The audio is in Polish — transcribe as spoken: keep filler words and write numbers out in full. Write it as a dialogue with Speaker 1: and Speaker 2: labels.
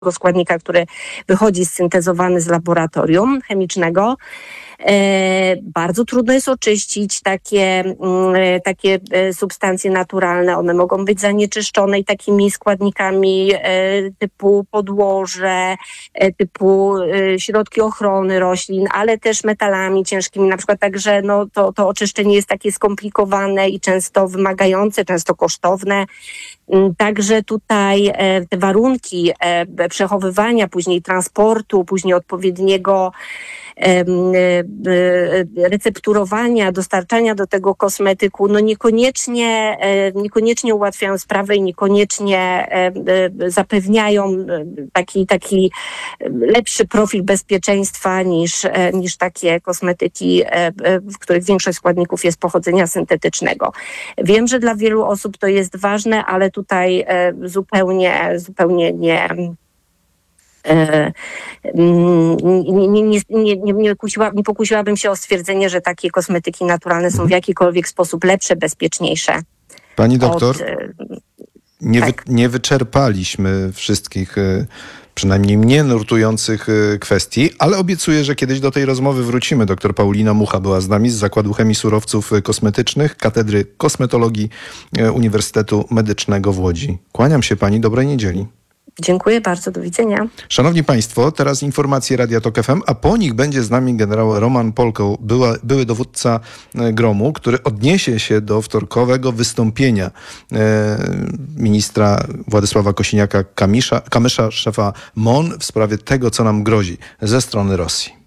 Speaker 1: składnika, który wychodzi syntezowany z laboratorium chemicznego. Bardzo trudno jest oczyścić takie, takie substancje naturalne. One mogą być zanieczyszczone i takimi składnikami typu podłoże, typu środki ochrony roślin, ale też metalami ciężkimi. Na przykład także no, to, to oczyszczenie jest takie skomplikowane i często wymagające, często kosztowne. Także tutaj te warunki przechowywania, później transportu, później odpowiedniego recepturowania, dostarczania do tego kosmetyku, no niekoniecznie, niekoniecznie ułatwiają sprawę i niekoniecznie zapewniają taki, taki lepszy profil bezpieczeństwa niż, niż takie kosmetyki, w których większość składników jest pochodzenia syntetycznego. Wiem, że dla wielu osób to jest ważne, ale tutaj zupełnie, zupełnie nie... Nie, nie, nie, nie, nie, kusiła, nie pokusiłabym się o stwierdzenie, że takie kosmetyki naturalne są w jakikolwiek sposób lepsze, bezpieczniejsze.
Speaker 2: Pani doktor,
Speaker 1: od,
Speaker 2: nie,
Speaker 1: tak.
Speaker 2: wy, nie wyczerpaliśmy wszystkich, przynajmniej mnie nurtujących kwestii, ale obiecuję, że kiedyś do tej rozmowy wrócimy. Doktor Paulina Mucha była z nami z Zakładu Chemii Surowców Kosmetycznych, Katedry Kosmetologii Uniwersytetu Medycznego w Łodzi. Kłaniam się pani, dobrej niedzieli.
Speaker 1: Dziękuję bardzo, do widzenia.
Speaker 2: Szanowni Państwo, teraz informacje Radia Tok F M, a po nich będzie z nami generał Roman Polko, była, były dowódca gromu, który odniesie się do wtorkowego wystąpienia e, ministra Władysława Kosiniaka-Kamysza, Kamysza, szefa M O N w sprawie tego, co nam grozi ze strony Rosji.